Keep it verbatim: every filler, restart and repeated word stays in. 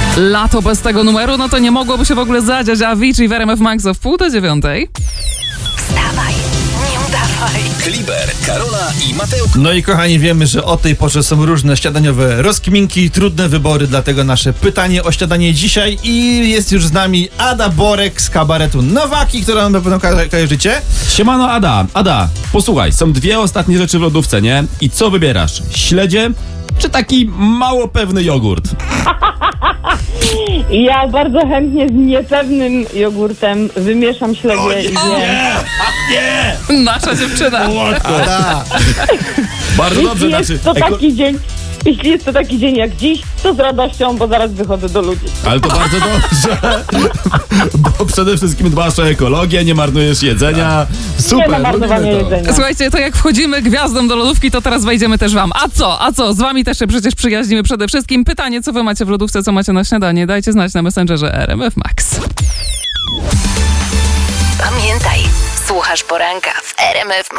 Lato bez tego numeru, no to nie mogłoby się w ogóle zadziać. Avicii w R M F Max w pół do dziewiątej. Wstawaj, nie udawaj. Kliber, Karola i Mateusz. No i kochani, wiemy, że o tej porze są różne śniadaniowe rozkminki, trudne wybory, dlatego nasze pytanie o śniadanie dzisiaj i jest już z nami Ada Borek z kabaretu Nowaki, którą na pewno ko- kojarzycie. Siemano Ada, Ada, posłuchaj, są dwie ostatnie rzeczy w lodówce, nie? I co wybierasz? Śledzie czy taki mało pewny jogurt? Ja bardzo chętnie z niepewnym jogurtem wymieszam śledzie i zjem. Nie! Nasza dziewczyna. Ada! Bardzo dobrze, Jeśli jest znaczy... to eko- taki dzień, jeśli jest to taki dzień jak dziś, to z radością, bo zaraz wychodzę do ludzi. Ale to bardzo dobrze, bo przede wszystkim dbasz o ekologię, nie marnujesz jedzenia. Super, Nie ma marnowania lubimy to. jedzenia. Słuchajcie, to jak wchodzimy gwiazdą do lodówki, to teraz wejdziemy też wam. A co? A co? Z wami też się przecież przyjaźnimy przede wszystkim. Pytanie, co wy macie w lodówce, co macie na śniadanie? Dajcie znać na Messengerze R M F Max. Pamiętaj, słuchasz poranka w R M F Max.